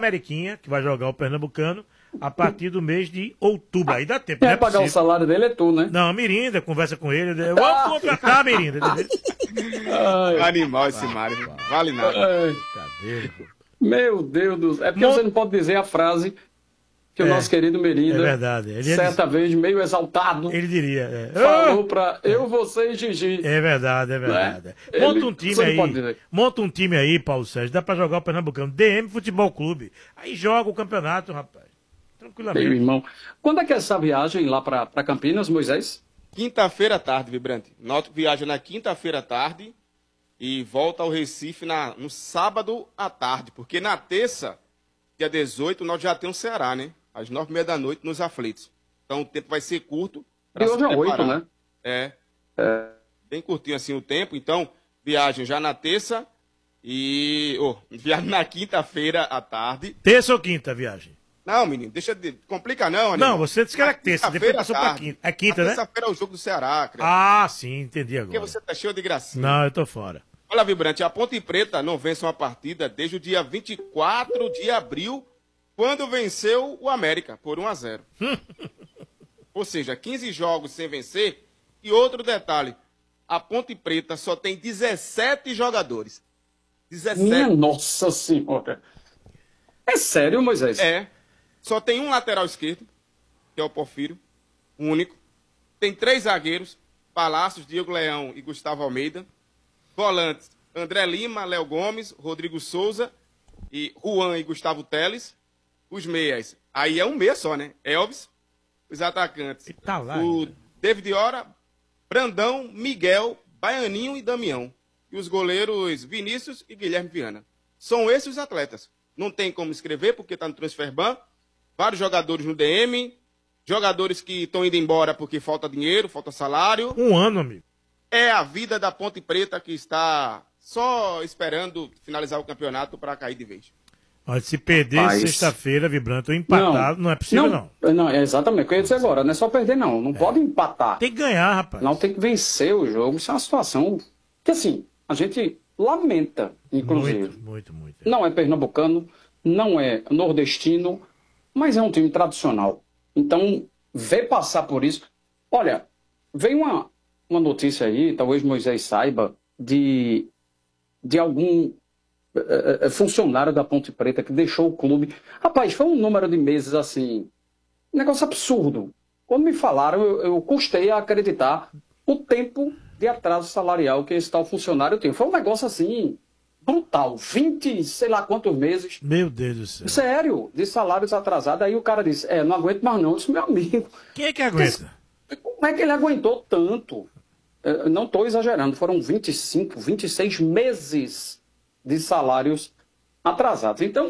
Ameriquinha, que vai jogar o Pernambucano, a partir do mês de outubro. Aí dá tempo, né? Pagar o salário dele é tu, né? Não, Mirinda, conversa com ele. Vamos contratar, Mirinda. Animal esse Mário. Vale nada. Cadê? Meu Deus do céu. É porque você não pode dizer a frase que o nosso querido Mirinda, é verdade. certa vez, meio exaltado, ele diria. falou pra eu, você e Gigi. É verdade, é verdade. Né? Monta um time aí, Paulo Sérgio. Dá pra jogar o Pernambucano. DM Futebol Clube. Aí joga o campeonato, rapaz. Tranquilamente. Meu irmão. Quando é que é essa viagem lá pra Campinas, Moisés? Quinta-feira à tarde, Vibrante. Náutico viaja na quinta-feira à tarde e volta ao Recife no sábado à tarde. Porque na terça, dia 18, nós já tem o Ceará, né? Às 9h30 nos aflitos. Então o tempo vai ser curto. E hoje é 8, né? É. Bem curtinho assim o tempo. Então, viagem já na terça e... viagem na quinta-feira à tarde. Terça ou quinta viagem? Não, menino, deixa de... Complica não, animal. Não, você disse que era terça, depois passou pra quinta. É quinta, né? Terça-feira é o jogo do Ceará, creio. Ah, sim, entendi agora. Porque você tá cheio de gracinha. Não, eu tô fora. Olha, Vibrante, a Ponte Preta não vence uma partida desde o dia 24 de abril, quando venceu o América por 1-0. Ou seja, 15 jogos sem vencer. E outro detalhe, a Ponte Preta só tem 17 jogadores. 17. Minha nossa senhora. É sério, Moisés? É. Só tem um lateral esquerdo, que é o Porfírio, o único. Tem 3 zagueiros, Palácios, Diego Leão e Gustavo Almeida. Volantes, André Lima, Léo Gomes, Rodrigo Souza e Juan e Gustavo Teles. Os meias, aí é um meia só, né? Elvis. Os atacantes, tá lá, o David Ora, Brandão, Miguel, Baianinho e Damião. E os goleiros Vinícius e Guilherme Viana. São esses os atletas. Não tem como escrever porque tá no Transfer Ban. Vários jogadores no DM. Jogadores que estão indo embora porque falta dinheiro, falta salário. Um ano, amigo. É a vida da Ponte Preta que está só esperando finalizar o campeonato para cair de vez. Mas se perder sexta-feira, Vibrante, ou empatar, não é possível, não. Não, é exatamente o que eu ia dizer agora. Não é só perder, não. Não pode empatar. Tem que ganhar, rapaz. Não, tem que vencer o jogo. Isso é uma situação que, assim, a gente lamenta, inclusive. Muito. Não é pernambucano, não é nordestino, mas é um time tradicional. Então, ver passar por isso... Olha, veio uma notícia aí, talvez Moisés saiba, de algum funcionário da Ponte Preta que deixou o clube. Rapaz, foi um número de meses assim, um negócio absurdo. Quando me falaram, eu custei a acreditar o tempo de atraso salarial que esse tal funcionário tem. Foi um negócio assim, brutal. 20, sei lá quantos meses. Meu Deus do céu. Sério, de salários atrasados. Aí o cara disse, não aguento mais não. Eu disse, meu amigo. Quem é que aguenta? Como é que ele aguentou tanto? Não estou exagerando, foram 25, 26 meses de salários atrasados. Então,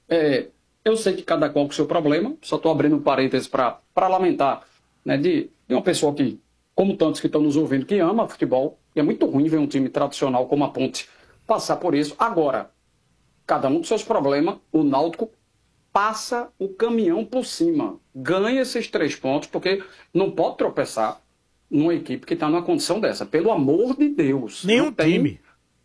eu sei que cada qual com o seu problema, só estou abrindo um parênteses para lamentar, né, de uma pessoa que, como tantos que estão nos ouvindo, que ama futebol, e é muito ruim ver um time tradicional como a Ponte passar por isso. Agora, cada um com seus problemas, o Náutico passa o caminhão por cima, ganha esses 3 pontos, porque não pode tropeçar numa equipe que está numa condição dessa. Pelo amor de Deus. Nenhum time.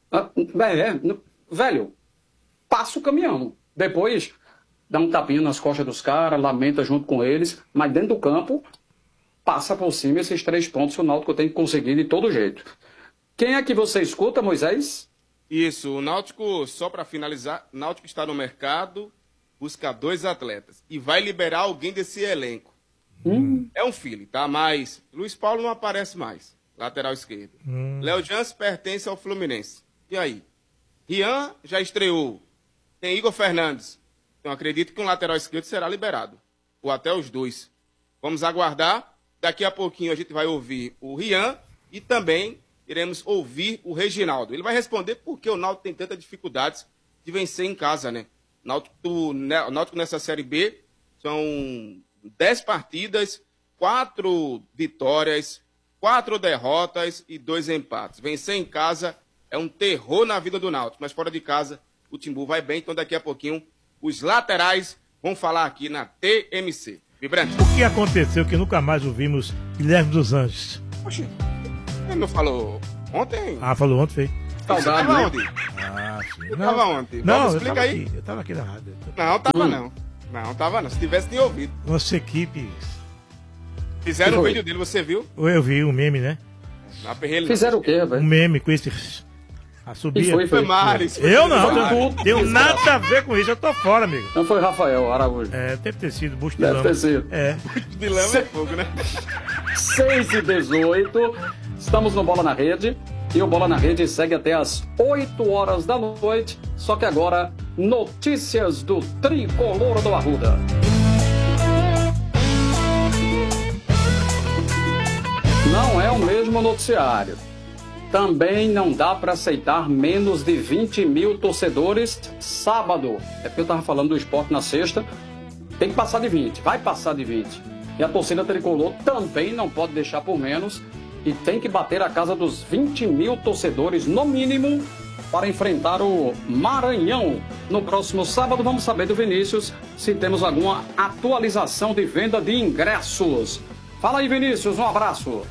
Velho, passa o caminhão. Depois dá um tapinha nas costas dos caras, lamenta junto com eles, mas dentro do campo passa por cima esses 3 pontos que o Náutico tem que conseguir de todo jeito. Quem é que você escuta, Moisés? Isso, o Náutico, só para finalizar, o Náutico está no mercado, busca 2 atletas e vai liberar alguém desse elenco. É um filho, tá? Mas Luiz Paulo não aparece mais, lateral esquerdo. Léo Jans pertence ao Fluminense. E aí? Rian já estreou. Tem Igor Fernandes. Então acredito que um lateral esquerdo será liberado. Ou até os 2. Vamos aguardar. Daqui a pouquinho a gente vai ouvir o Rian e também iremos ouvir o Reginaldo. Ele vai responder por que o Náutico tem tantas dificuldades de vencer em casa, né? O Náutico nessa Série B são 10 partidas, 4 vitórias, 4 derrotas e 2 empates. Vencer em casa é um terror na vida do Náutico, mas fora de casa o Timbu vai bem, então daqui a pouquinho os laterais vão falar aqui na TMC. Vibrante. O que aconteceu que nunca mais ouvimos Guilherme dos Anjos? Oxi, ele não falou ontem? Ah, falou ontem, foi. Saudade, né? sim. Tava ontem. Não, Vamos, eu explica tava aí. aqui, eu tava aqui na rádio. Não, tava não. Não, tava não. Se tivesse, tinha ouvido. Nossa equipe. Fizeram o foi? vídeo dele, você viu? Eu vi um meme, né? Na perrelha. Fizeram o quê, Um velho? meme com esse. A subir. E foi. Foi Maris. Eu não, Foi não tudo. tenho nada a ver com isso, eu tô fora, amigo. Não foi Rafael Araújo. É, deve ter sido busto de Deve lama. ter sido. É. De lama é fogo, né? 6h18, estamos no Bola na Rede. E o Bola na Rede segue até as 8 horas da noite. Só que agora, notícias do Tricolor do Arruda. Não é o mesmo noticiário. Também não dá para aceitar menos de 20 mil torcedores sábado. É porque eu estava falando do esporte na sexta. Tem que passar de 20, vai passar de 20. E a torcida tricolor também não pode deixar por menos. E tem que bater a casa dos 20 mil torcedores, no mínimo, para enfrentar o Maranhão. No próximo sábado, vamos saber do Vinícius se temos alguma atualização de venda de ingressos. Fala aí, Vinícius, um abraço.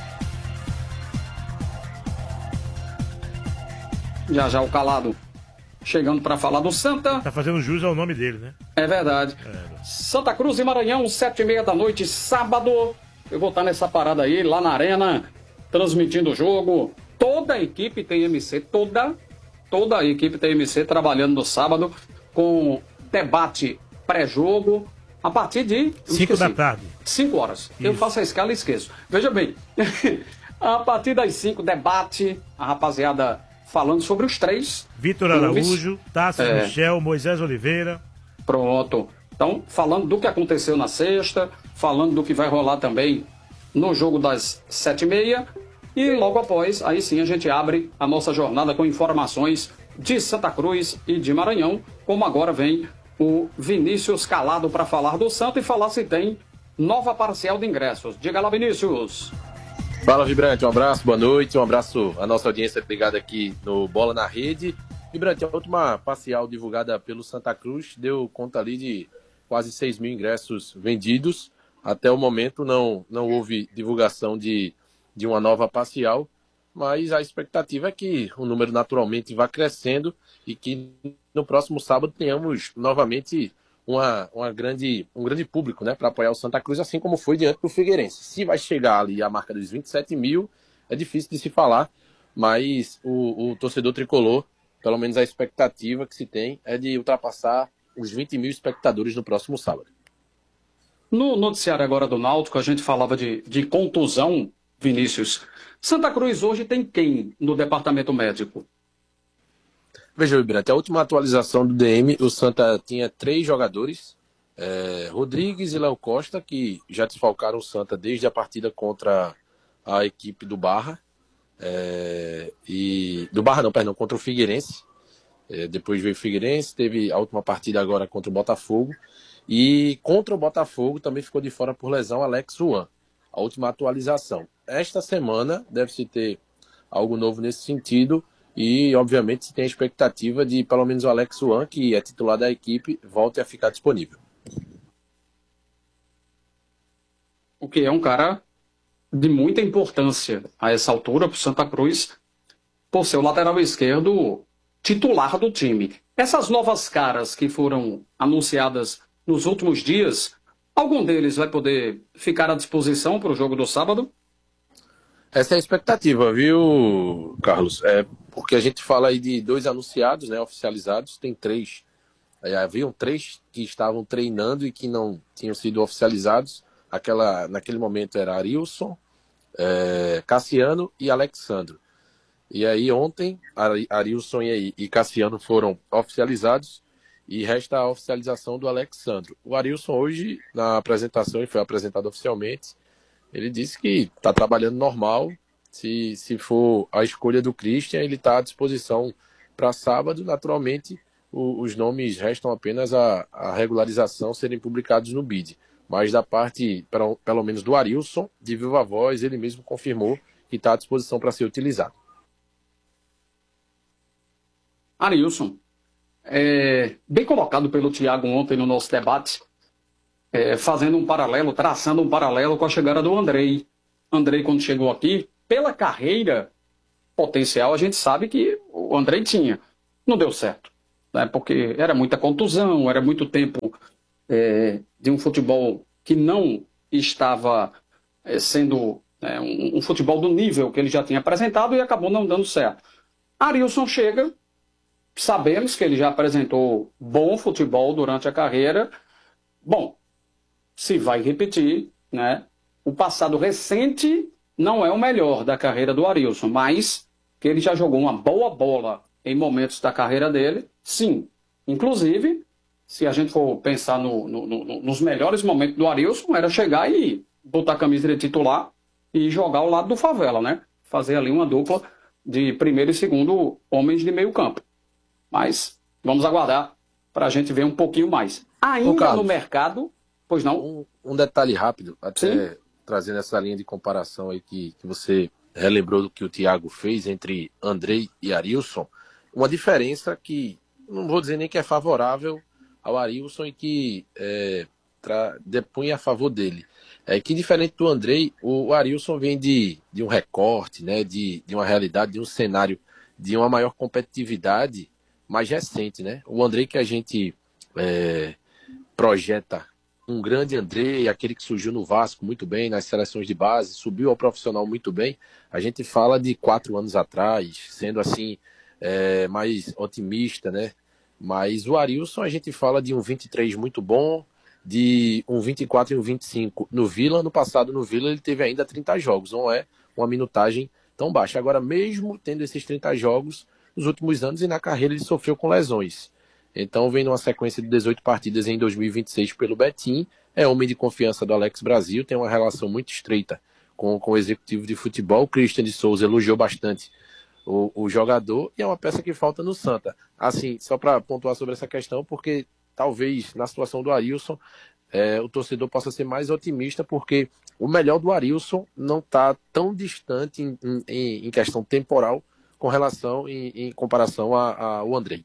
Já o calado chegando para falar do Santa. Tá fazendo jus ao nome dele, né? É verdade. Santa Cruz e Maranhão, 7h30 da noite, sábado. Eu vou estar nessa parada aí, lá na arena, transmitindo o jogo. Toda a equipe tem MC, toda a equipe tem MC trabalhando no sábado, com debate pré-jogo, a partir de... 5 da tarde. 5 horas. Eu faço a escala e esqueço. Veja bem, a partir das 5, debate, a rapaziada falando sobre os três. Vitor Araújo, Tássio Michel, Moisés Oliveira. Pronto. Então, falando do que aconteceu na sexta, falando do que vai rolar também no jogo das 7h30. E logo após, aí sim a gente abre a nossa jornada com informações de Santa Cruz e de Maranhão, como agora vem o Vinícius Calado para falar do Santa e falar se tem nova parcial de ingressos. Diga lá, Vinícius. Fala, Vibrante, um abraço, boa noite, um abraço à nossa audiência ligada aqui no Bola na Rede. Vibrante, a última parcial divulgada pelo Santa Cruz deu conta ali de quase 6 mil ingressos vendidos. Até o momento não houve divulgação de uma nova parcial, mas a expectativa é que o número naturalmente vá crescendo e que no próximo sábado tenhamos novamente um grande público, né, para apoiar o Santa Cruz, assim como foi diante do Figueirense. Se vai chegar ali a marca dos 27 mil, é difícil de se falar, mas o torcedor tricolor, pelo menos a expectativa que se tem, é de ultrapassar os 20 mil espectadores no próximo sábado. No noticiário agora do Náutico, a gente falava de contusão, Vinícius. Santa Cruz hoje tem quem no departamento médico? Veja, Vibrante, a última atualização do DM, o Santa tinha 3 jogadores, Rodrigues e Léo Costa, que já desfalcaram o Santa desde a partida contra a equipe do Barra, contra o Figueirense. Depois veio o Figueirense, teve a última partida agora contra o Botafogo. E contra o Botafogo também ficou de fora por lesão Alex Juan, a última atualização. Esta semana deve-se ter algo novo nesse sentido e, obviamente, se tem a expectativa de pelo menos o Alex Juan, que é titular da equipe, volte a ficar disponível. O que é um cara de muita importância a essa altura para o Santa Cruz, por ser o lateral esquerdo titular do time. Essas novas caras que foram anunciadas nos últimos dias, algum deles vai poder ficar à disposição para o jogo do sábado? Essa é a expectativa, viu, Carlos? Porque a gente fala aí de 2 anunciados, né, oficializados, tem 3. Haviam 3 que estavam treinando e que não tinham sido oficializados. Naquele momento era Arilson, Cassiano e Alexandro. E aí ontem, Arilson e Cassiano foram oficializados e resta a oficialização do Alexandro. O Arilson hoje, na apresentação, ele foi apresentado oficialmente, ele disse que está trabalhando normal. Se for a escolha do Christian, ele está à disposição para sábado. Naturalmente, os nomes restam apenas a regularização serem publicados no BID. Mas da parte, pelo menos do Arilson, de viva voz, ele mesmo confirmou que está à disposição para ser utilizado. Arilson, bem colocado pelo Thiago ontem no nosso debate, traçando um paralelo com a chegada do Andrei. Andrei, quando chegou aqui, pela carreira potencial, a gente sabe que o Andrei tinha. não deu certo, né? Porque era muita contusão, era muito tempo de um futebol que não estava sendo um futebol do nível que ele já tinha apresentado e acabou não dando certo. Arilson chega, sabemos que ele já apresentou bom futebol durante a carreira. Bom, se vai repetir, né? O passado recente não é o melhor da carreira do Arilson, mas que ele já jogou uma boa bola em momentos da carreira dele, sim. Inclusive, se a gente for pensar nos melhores momentos do Arilson, era chegar e botar a camisa de titular e jogar ao lado do Favela, né? Fazer ali uma dupla de primeiro e segundo homens de meio campo. Mas vamos aguardar para a gente ver um pouquinho mais. Ainda no mercado, pois não? Um detalhe rápido, até trazendo essa linha de comparação aí que você relembrou do que o Thiago fez entre Andrei e Arilson, uma diferença que não vou dizer nem que é favorável ao Arilson e que depunha a favor dele. É que diferente do Andrei, o Arilson vem de um recorte, né, de uma realidade, de um cenário, de uma maior competitividade mais recente, né? O Andrei que a gente projeta um grande Andrei, aquele que surgiu no Vasco muito bem, nas seleções de base, subiu ao profissional muito bem, a gente fala de 4 anos atrás, sendo assim mais otimista, né? Mas o Arilson a gente fala de um 23 muito bom, de um 24 e um 25 no Vila. No passado no Vila ele teve ainda 30 jogos, não é uma minutagem tão baixa. Agora mesmo tendo esses 30 jogos nos últimos anos e na carreira ele sofreu com lesões. Então vem numa sequência de 18 partidas em 2026 pelo Betim, é homem de confiança do Alex Brasil, tem uma relação muito estreita com o executivo de futebol. O Christian de Souza elogiou bastante o jogador e é uma peça que falta no Santa. Assim, só para pontuar sobre essa questão, porque talvez na situação do Arilson o torcedor possa ser mais otimista, porque o melhor do Arilson não está tão distante em questão temporal com relação em comparação ao Andrei.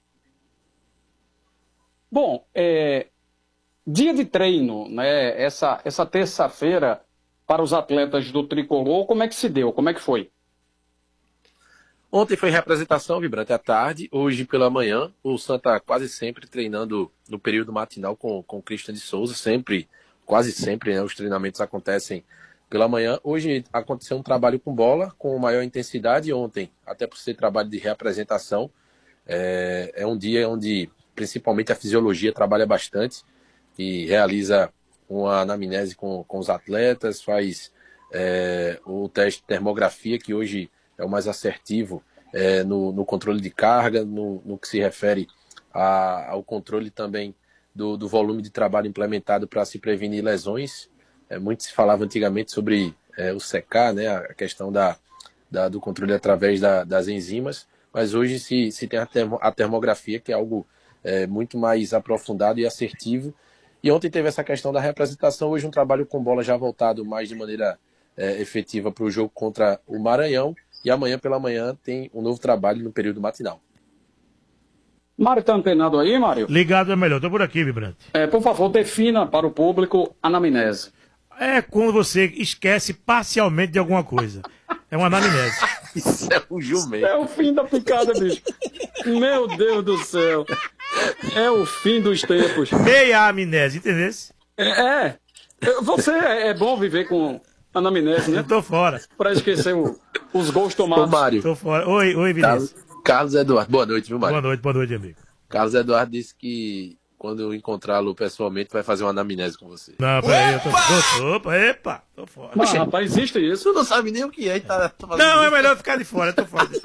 Bom, dia de treino, né? Essa terça-feira para os atletas do Tricolor, como é que se deu? Como é que foi? Ontem foi representação, Vibrante, à tarde. Hoje pela manhã, o Santa quase sempre treinando no período matinal com o Christian de Souza. Quase sempre, né, os treinamentos acontecem pela manhã. Hoje aconteceu um trabalho com bola, com maior intensidade. Ontem, até por ser trabalho de reapresentação, é um dia onde principalmente a fisiologia trabalha bastante e realiza uma anamnese com os atletas, faz o teste de termografia, que hoje é o mais assertivo no controle de carga, no que se refere ao controle também do volume de trabalho implementado para se prevenir lesões. Muito se falava antigamente sobre o secar, né, a questão do controle através das enzimas, mas hoje se tem a termografia, que é algo muito mais aprofundado e assertivo. E ontem teve essa questão da representação, hoje um trabalho com bola já voltado mais de maneira efetiva para o jogo contra o Maranhão, e amanhã pela manhã tem um novo trabalho no período matinal. Mário está antenado aí, Mário? Ligado é melhor, estou por aqui, Vibrante. Por favor, defina para o público anamnese. É quando você esquece parcialmente de alguma coisa. É uma anamnese. Isso é um jumento. É o fim da picada, bicho. Meu Deus do céu. É o fim dos tempos. Meia amnésia, entendeu? Você é bom viver com anamnese, né? Eu tô fora. Pra esquecer os gols tomados. Ô, Mário. Tô fora. Oi, Vinícius. Carlos Eduardo. Boa noite, viu, Mário? Boa noite, amigo. Carlos Eduardo disse que quando encontrá-lo pessoalmente vai fazer uma anamnese com você. Não, peraí, eu tô fora. Mas, rapaz, existe isso? Tu não sabe nem o que é. Não, é melhor ficar de fora, eu tô fora.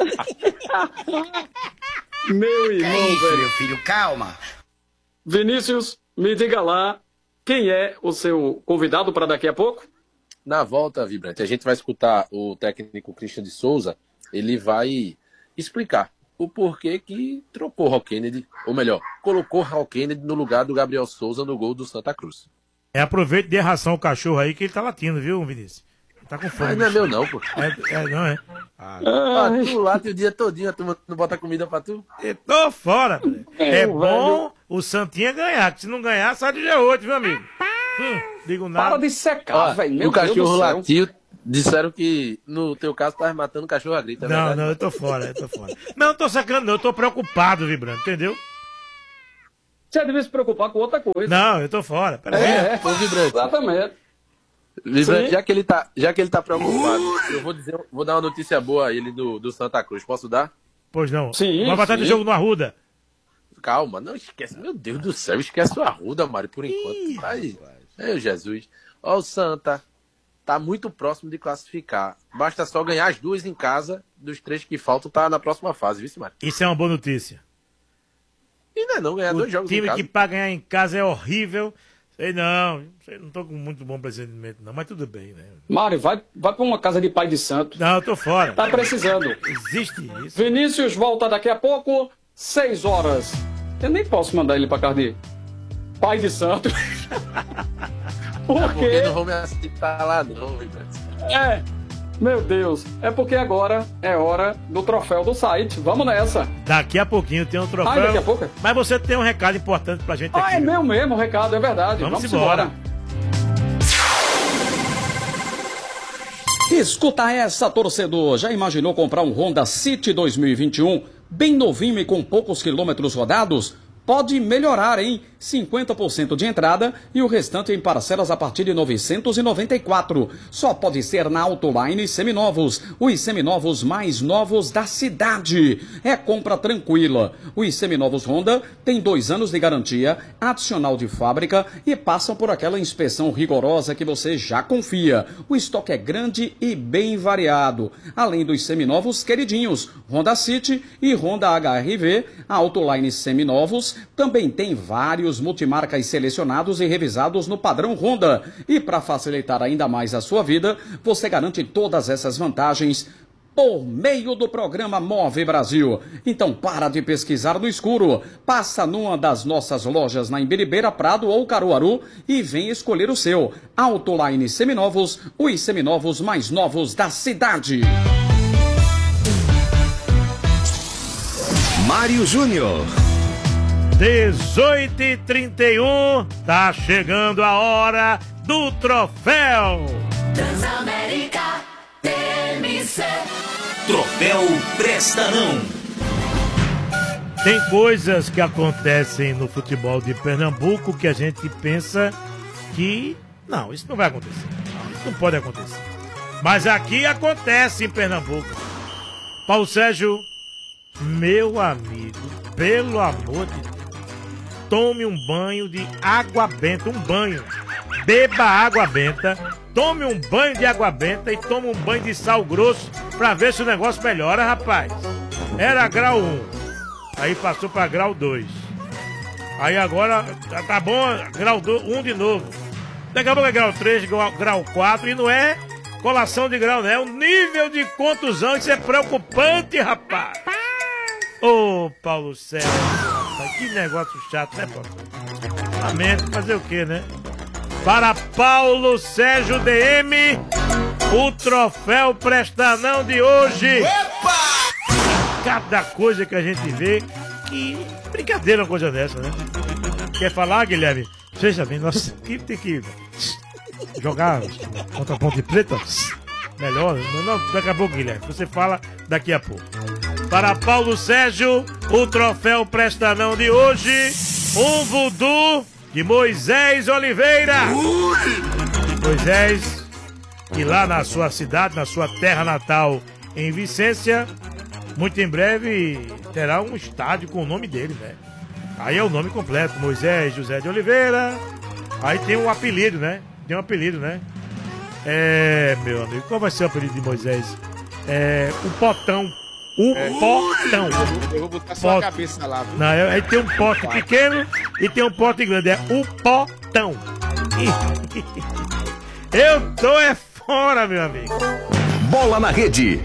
Meu irmão, velho. Meu filho, calma. Vinícius, me diga lá, quem é o seu convidado para daqui a pouco? Na volta, Vibrante, a gente vai escutar o técnico Christian de Souza. Ele vai explicar o porquê que trocou Raul Kennedy, ou melhor, colocou Raul Kennedy no lugar do Gabriel Souza no gol do Santa Cruz. Aproveite e dê ração ao cachorro aí, que ele tá latindo, viu, Vinícius? Ele tá com fome. Mas não é meu não, pô. Não é. Tu late o dia todinho, a turma não bota comida pra tu? Eu tô fora, velho. É bom o Santinha ganhar, que se não ganhar, sai de G8, viu, amigo? Digo nada. Para de secar, velho. O cachorro latiu, Disseram que no teu caso tava matando cachorro a grito, é Não, verdade? não, eu tô fora. Não, não tô sacando, não, eu tô preocupado, Vibrante, entendeu? Você devia se preocupar com outra coisa. Não, eu tô fora. Peraí. Ô, Vibrante. Exatamente. Vibrante, Sim. já que ele tá preocupado, eu vou dar uma notícia boa a ele do Santa Cruz. Posso dar? Pois não. Sim, Uma batalha de sim. jogo no Arruda. Calma, não esquece. Meu Deus do céu, esquece o Arruda, Mário, por enquanto. Aí, meu Jesus. Ó, o Santa tá muito próximo de classificar. Basta só ganhar as 2 em casa, dos 3 que faltam, tá na próxima fase, viu, Mário? Isso é uma boa notícia. E não, ganhar 2 jogos em time casa. que pra ganhar em casa é horrível. Sei não tô com muito bom pressentimento não, mas tudo bem, né? Mário, vai pra uma casa de pai de santo. Não, eu tô fora. Tá precisando. Existe isso. Vinícius volta daqui a pouco, 6 horas. Eu nem posso mandar ele pra casa de pai de santo. Por Porque quê? não vão me aceitar lá, não, Vibrante. Meu Deus. É porque agora é hora do troféu do site. Vamos nessa. Daqui a pouquinho tem um troféu. Ah, daqui a pouco? Mas você tem um recado importante pra gente aqui. É meu mesmo o recado, é verdade. Vamos embora. Escuta essa, torcedor. Já imaginou comprar um Honda City 2021, bem novinho e com poucos quilômetros rodados? Pode melhorar, hein? 50% de entrada e o restante em parcelas a partir de R$ 994. Só pode ser na Autoline Seminovos, os seminovos mais novos da cidade. É compra tranquila. Os seminovos Honda têm 2 anos de garantia, adicional de fábrica e passam por aquela inspeção rigorosa que você já confia. O estoque é grande e bem variado. Além dos seminovos queridinhos, Honda City e Honda HR-V, a Autoline Seminovos também tem vários multimarcas selecionados e revisados no padrão Honda. E para facilitar ainda mais a sua vida, você garante todas essas vantagens por meio do programa Move Brasil. Então para de pesquisar no escuro. Passa numa das nossas lojas na Imbiribeira, Prado ou Caruaru e vem escolher o seu. Autoline Seminovos, os seminovos mais novos da cidade. Mário Júnior. 18h31, tá chegando a hora do troféu. Transamérica TMC. Troféu Presta Não. Tem coisas que acontecem no futebol de Pernambuco que a gente pensa que não, isso não vai acontecer. Não, isso não pode acontecer. Mas aqui acontece em Pernambuco. Paulo Sérgio, meu amigo, pelo amor de Deus, tome um banho de água benta, um banho. Beba água benta, tome um banho de água benta e tome um banho de sal grosso pra ver se o negócio melhora, rapaz. Era grau 1, aí passou pra grau 2. Aí agora tá bom, grau 1 de novo. Daqui a pouco é grau 3, grau 4 e não é colação de grau, não. É um nível de contusão, isso é preocupante, rapaz. Ô, Paulo Sérgio, que negócio chato, né, Paulo? Lamento, fazer o quê, né? Para Paulo Sérgio DM, o troféu Presta Não de hoje. Opa! Cada coisa que a gente vê, que brincadeira uma coisa dessa, né? Quer falar, Guilherme? Veja bem, nossa equipe tem que jogar contra a Ponte Preta. Melhor, não, daqui a pouco, Guilherme. Você fala daqui a pouco. Para Paulo Sérgio, o troféu Presta Não de hoje, um voodoo de Moisés Oliveira. Moisés, que lá na sua cidade, na sua terra natal, em Vicência, muito em breve terá um estádio com o nome dele, né? Aí é o nome completo, Moisés José de Oliveira. Aí tem um apelido, né? Tem um apelido, né? Meu amigo, qual vai ser o apelido de Moisés? O Potão. Potão. Eu vou botar sua cabeça lá. Viu? Não, aí tem um pote pequeno e tem um pote grande. É o Potão. Eu tô fora, meu amigo. Bola na rede.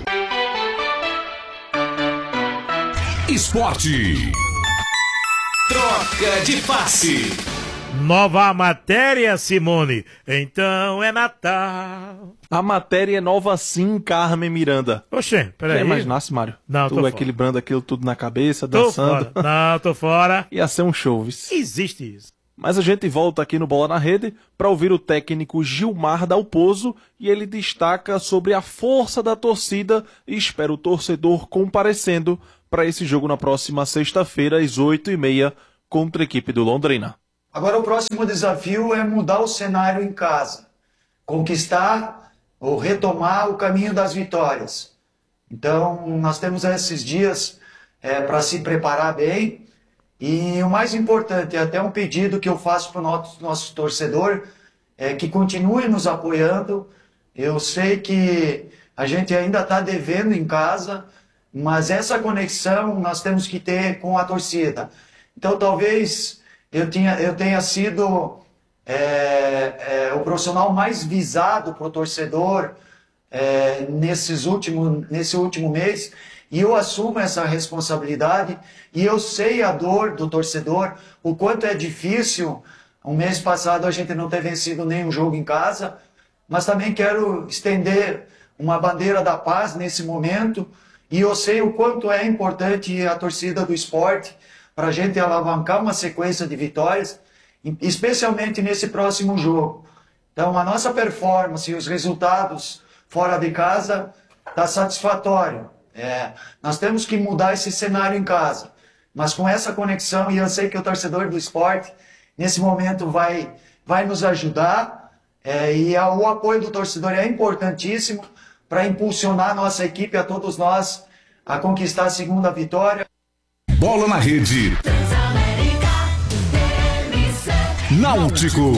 Esporte. Troca de passe. Nova matéria, Simone. Então é Natal. A matéria é nova sim, Carmen Miranda. Oxê, peraí. Já imaginasse, Mário? Não, tu tô fora. equilibrando aquilo tudo na cabeça, Tô dançando. fora. Não, tô fora. Ia ser um show, viu? Existe isso. Mas a gente volta aqui no Bola na Rede para ouvir o técnico Gilmar Dalpozo e ele destaca sobre a força da torcida e espera o torcedor comparecendo para esse jogo na próxima sexta-feira às 8h30 contra a equipe do Londrina. Agora o próximo desafio é mudar o cenário em casa, conquistar ou retomar o caminho das vitórias. Então nós temos esses dias para se preparar bem. E o mais importante, até um pedido que eu faço para o nosso torcedor, é que continue nos apoiando. Eu sei que a gente ainda está devendo em casa, mas essa conexão nós temos que ter com a torcida. Então talvez eu tenha sido o profissional mais visado para o torcedor nesse último mês. E eu assumo essa responsabilidade e eu sei a dor do torcedor, o quanto é difícil. Um mês passado a gente não ter vencido nenhum jogo em casa, mas também quero estender uma bandeira da paz nesse momento e eu sei o quanto é importante a torcida do esporte para a gente alavancar uma sequência de vitórias, especialmente nesse próximo jogo. Então a nossa performance e os resultados fora de casa está satisfatório. Nós temos que mudar esse cenário em casa, mas com essa conexão, e eu sei que o torcedor do esporte, nesse momento, vai nos ajudar, e o apoio do torcedor é importantíssimo para impulsionar a nossa equipe, a todos nós, a conquistar a segunda vitória. Bola na Rede. Náutico.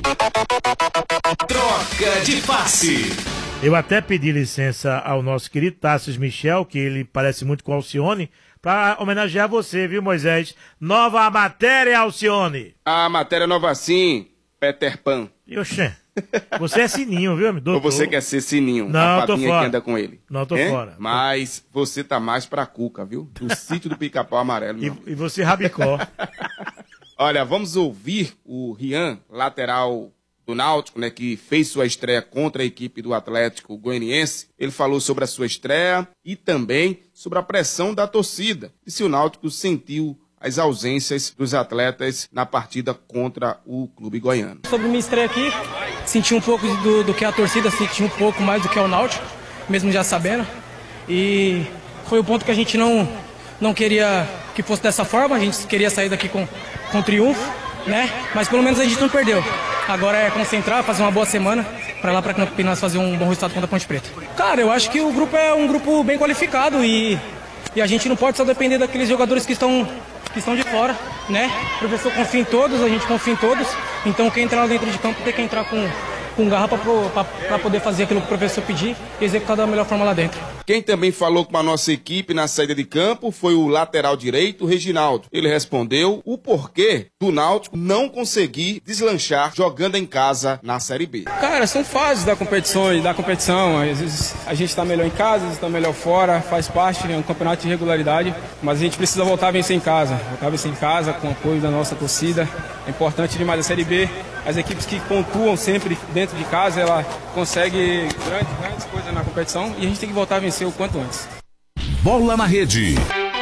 Troca de passe. Eu até pedi licença ao nosso querido Tássio Michel, que ele parece muito com o Alcione, para homenagear você, viu, Moisés? Nova matéria, Alcione! A matéria nova sim, Peter Pan. E oxê, você é sininho, viu, doutor? Ou você quer ser sininho? Não, a tô papinha fora. que anda com ele. Não, tô fora. Mas você tá mais pra Cuca, viu? Do sítio do Pica-Pau Amarelo. E você rabicó. Olha, vamos ouvir o Rian, lateral do Náutico, né, que fez sua estreia contra a equipe do Atlético Goianiense. Ele falou sobre a sua estreia e também sobre a pressão da torcida. E se o Náutico sentiu as ausências dos atletas na partida contra o clube goiano. Sobre minha estreia aqui, senti um pouco do que a torcida, senti um pouco mais do que é o Náutico, mesmo já sabendo. E foi o ponto que a gente não queria que fosse dessa forma, a gente queria sair daqui com triunfo, né? Mas pelo menos a gente não perdeu. Agora é concentrar, fazer uma boa semana para lá para Campinas fazer um bom resultado contra a Ponte Preta. Cara, eu acho que o grupo é um grupo bem qualificado e a gente não pode só depender daqueles jogadores que estão de fora, né? O professor confia em todos, a gente confia em todos. Então quem entrar lá dentro de campo tem que entrar com garra para poder fazer aquilo que o professor pedir e executar da melhor forma lá dentro. Quem também falou com a nossa equipe na saída de campo foi o lateral direito, Reginaldo. Ele respondeu o porquê do Náutico não conseguir deslanchar jogando em casa na Série B. Cara, são fases da competição. Às vezes a gente está melhor em casa, às vezes está melhor fora, faz parte, é um campeonato de regularidade, mas a gente precisa voltar a vencer em casa. Voltar a vencer em casa com o apoio da nossa torcida. É importante demais a Série B. As equipes que pontuam sempre dentro de casa, ela consegue grandes coisas na competição e a gente tem que voltar a vencer o quanto antes. Bola na Rede.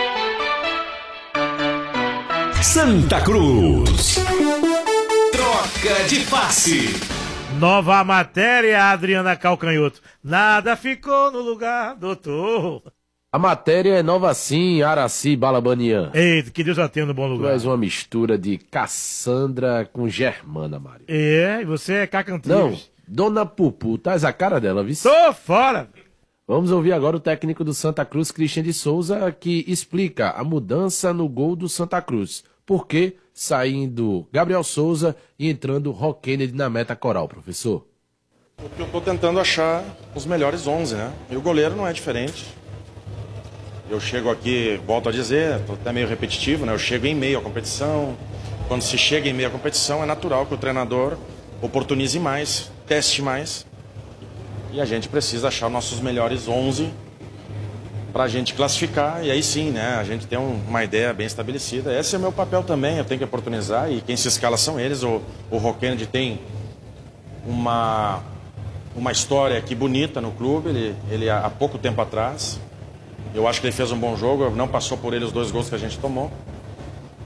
Santa Cruz. Troca de passe. Nova matéria, Adriana Calcanhoto. Nada ficou no lugar, doutor. A matéria é nova sim, Araci Balabanian. Eita, que Deus a tenha no bom Tu lugar. és uma mistura de Cassandra com Germana, Mário. E você é Cacantinho. Não, Dona Pupu, tás a cara dela, viu? Tô fora. Vamos ouvir agora o técnico do Santa Cruz, Christian de Souza, que explica a mudança no gol do Santa Cruz. Por que saindo Gabriel Souza e entrando Rock Kennedy na meta coral, professor? Porque eu estou tentando achar os melhores 11, né? E o goleiro não é diferente. Eu chego aqui, volto a dizer, estou até meio repetitivo, né? Eu chego em meio à competição. Quando se chega em meio à competição, é natural que o treinador oportunize mais, teste mais. E a gente precisa achar nossos melhores 11 para a gente classificar. E aí sim, né? A gente tem uma ideia bem estabelecida. Esse é o meu papel também, eu tenho que oportunizar. E quem se escala são eles. O Rock Kennedy tem uma história aqui bonita no clube. Ele há pouco tempo atrás... Eu acho que ele fez um bom jogo, não passou por ele os 2 gols que a gente tomou.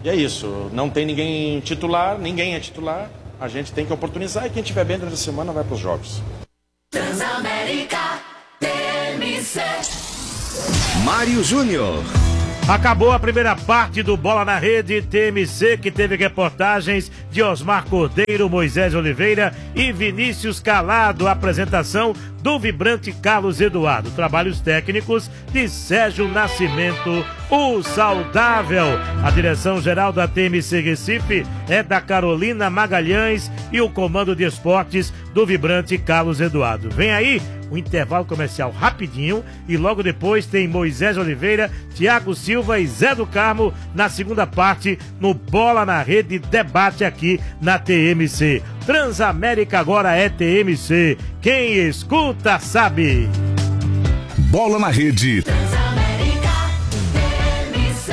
E é isso, não tem ninguém titular, ninguém é titular. A gente tem que oportunizar e quem estiver bem durante a semana vai para os jogos. Transamérica TMC. Mário Júnior. Acabou a primeira parte do Bola na Rede TMC, que teve reportagens de Osmar Cordeiro, Moisés Oliveira e Vinícius Calado. A apresentação do vibrante Carlos Eduardo. Trabalhos técnicos de Sérgio Nascimento, o saudável. A direção geral da TMC Recife é da Carolina Magalhães e o comando de esportes do vibrante Carlos Eduardo. Vem aí o intervalo comercial rapidinho e logo depois tem Moisés Oliveira, Thiago Silva e Zé do Carmo na segunda parte no Bola na Rede debate aqui na TMC. Transamérica agora é TMC. Quem escuta sabe. Bola na Rede. Transamérica TMC.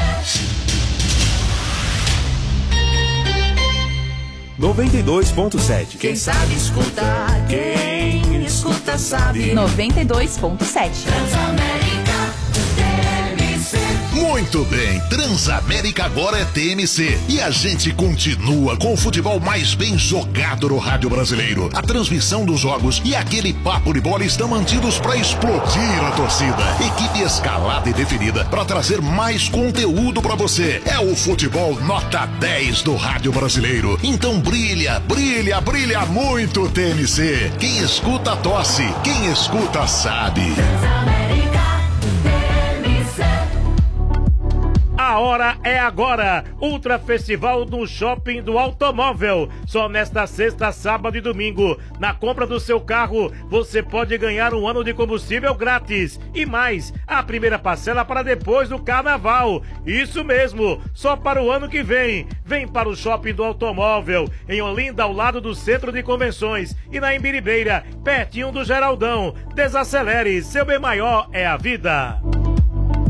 92.7. Quem sabe escuta, quem escuta sabe. 92.7. Transamérica TMC. Muito bem, Transamérica agora é TMC e a gente continua com o futebol mais bem jogado no rádio brasileiro. A transmissão dos jogos e aquele papo de bola estão mantidos para explodir a torcida. Equipe escalada e definida para trazer mais conteúdo para você. É o futebol nota 10 do rádio brasileiro. Então brilha, brilha, brilha muito TMC. Quem escuta tosse, quem escuta sabe. A hora é agora. Ultra Festival no Shopping do Automóvel. Só nesta sexta, sábado e domingo. Na compra do seu carro, você pode ganhar um ano de combustível grátis. E mais, a primeira parcela para depois do carnaval. Isso mesmo, só para o ano que vem. Vem para o Shopping do Automóvel, em Olinda, ao lado do Centro de Convenções. E na Imbiribeira, pertinho do Geraldão. Desacelere, seu bem maior é a vida.